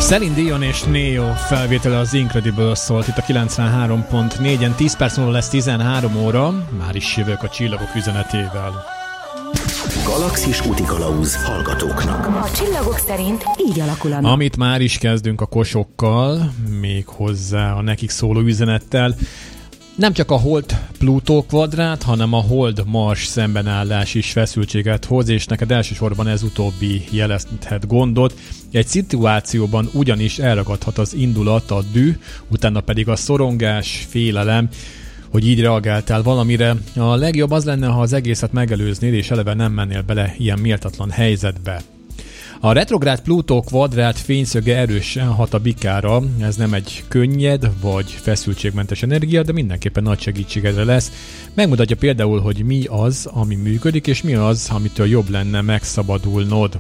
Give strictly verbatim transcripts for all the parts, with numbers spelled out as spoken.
Celine Dion és Neo felvétele az Incredible szólt itt a kilencvenhárom pont négyen. tíz perc múlva lesz tizenhárom óra, már is jövök a csillagok üzenetével. Galaxis útikalauz hallgatóknak. A csillagok szerint így alakul a nap. Amit már is kezdünk a kosokkal, még hozzá a nekik szóló üzenettel. Nem csak a Hold-Plutó kvadrát, hanem a Hold-Mars szembenállás is feszültséget hoz, és neked elsősorban ez utóbbi jelezhet gondot. Egy szituációban ugyanis elragadhat az indulat, a düh, utána pedig a szorongás, félelem, hogy így reagáltál valamire. A legjobb az lenne, ha az egészet megelőznéd, és eleve nem mennél bele ilyen méltatlan helyzetbe. A retrográd Plutó kvadrát fényszöge erősen hat a bikára, ez nem egy könnyed vagy feszültségmentes energia, de mindenképpen nagy segítségedre lesz. Megmutatja például, hogy mi az, ami működik, és mi az, amitől jobb lenne megszabadulnod,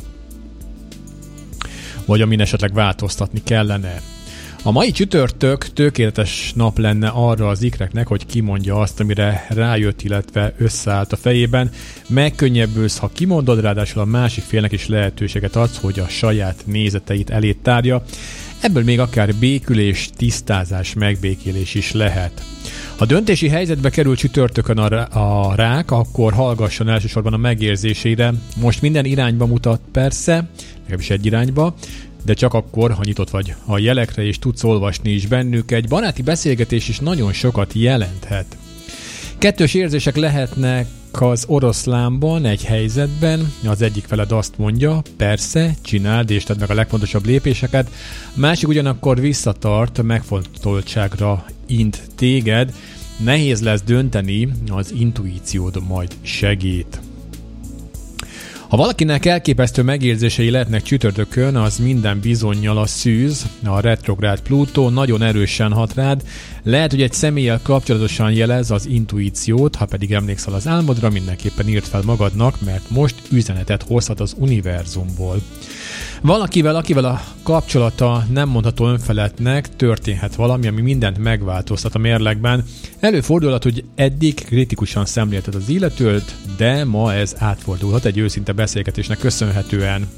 vagy amin esetleg változtatni kellene. A mai csütörtök tökéletes nap lenne arra az ikreknek, hogy kimondja azt, amire rájött, illetve összeállt a fejében. Megkönnyebbülsz, ha kimondod, ráadásul a másik félnek is lehetőséget adsz, hogy a saját nézeteit elét tárja. Ebből még akár békülés, tisztázás, megbékélés is lehet. Ha döntési helyzetbe kerül csütörtökön a, a rák, akkor hallgasson elsősorban a megérzéseire. Most minden irányba mutat persze, legalábbis egy irányba, de csak akkor, ha nyitott vagy a jelekre és tudsz olvasni is bennük. Egy baráti beszélgetés is nagyon sokat jelenthet. Kettős érzések lehetnek az oroszlánban egy helyzetben. Az egyik feled azt mondja, persze, csináld és tedd meg a legfontosabb lépéseket. A másik ugyanakkor visszatart, megfontoltságra int téged. Nehéz lesz dönteni, az intuíciód majd segít. Ha valakinek elképesztő megérzései lehetnek csütörtökön, az minden bizonnyal a szűz, a retrográd Plutó nagyon erősen hat rád. Lehet, hogy egy személlyel kapcsolatosan jelez az intuíciót, ha pedig emlékszel az álmodra, mindenképpen írd fel magadnak, mert most üzenetet hozhat az univerzumból. Valakivel, akivel a kapcsolata nem mondható önfeledtnek, történhet valami, ami mindent megváltoztat a mérlegben. Előfordulhat, hogy eddig kritikusan szemlélted az illetőt, de ma ez átfordulhat egy őszinte beszélgetésnek köszönhetően.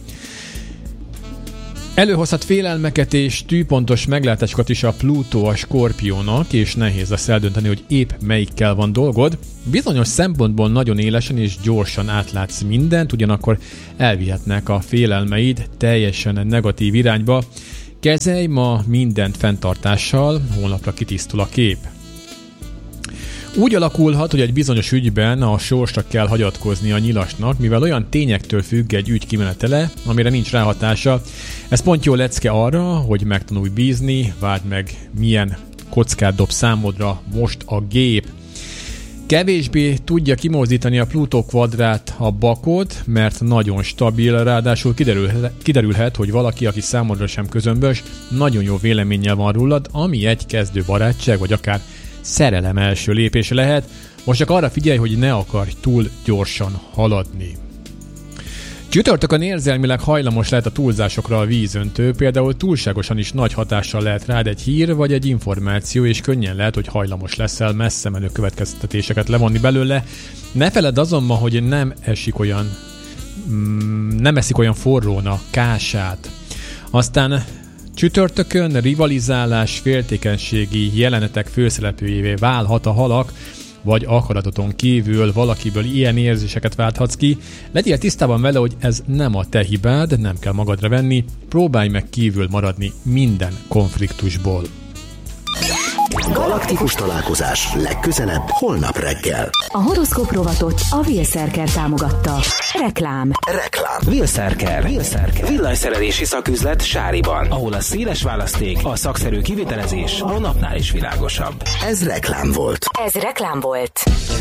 Előhozhat félelmeket és tűpontos meglátásokat is a Plutó a Skorpiónak, és nehéz lesz eldönteni, hogy épp melyikkel van dolgod. Bizonyos szempontból nagyon élesen és gyorsan átlátsz mindent, ugyanakkor elvihetnek a félelmeid teljesen negatív irányba. Kezelj ma mindent fenntartással, holnapra kitisztul a kép. Úgy alakulhat, hogy egy bizonyos ügyben a sorsra kell hagyatkozni a nyilasnak, mivel olyan tényektől függ egy ügy kimenetele, amire nincs ráhatása. Ez pont jó lecke arra, hogy megtanulj bízni, várd meg, milyen kockát dob számodra most a gép. Kevésbé tudja kimozdítani a Plutó kvadrát a bakot, mert nagyon stabil, ráadásul kiderül, kiderülhet, hogy valaki, aki számodra sem közömbös, nagyon jó véleménnyel van rólad, ami egy kezdő barátság, vagy akár szerelem első lépése lehet. Most csak arra figyelj, hogy ne akarj túl gyorsan haladni. Csütörtökön érzelmileg hajlamos lehet a túlzásokra a vízöntő, például túlságosan is nagy hatással lehet rád egy hír vagy egy információ, és könnyen lehet, hogy hajlamos leszel messze menő következtetéseket levonni belőle. Ne feledd azonban, hogy nem esik olyan, mm, nem eszik olyan forrón a kását. Aztán csütörtökön rivalizálás, féltékenységi jelenetek főszereplőjévé válhat a halak, vagy akaratoton kívül valakiből ilyen érzéseket válthatsz ki. Legyél tisztában vele, hogy ez nem a te hibád, nem kell magadra venni, próbálj meg kívül maradni minden konfliktusból. Galaktikus találkozás legközelebb holnap reggel. A horoszkóp rovatot a Wheelszerker támogatta. Reklám. Reklám. Wheelszerker. Wheelszerker. Villanyszerelési szaküzlet Sáriban, ahol a széles választék, a szakszerű kivitelezés a napnál is világosabb. Ez reklám volt. Ez reklám volt.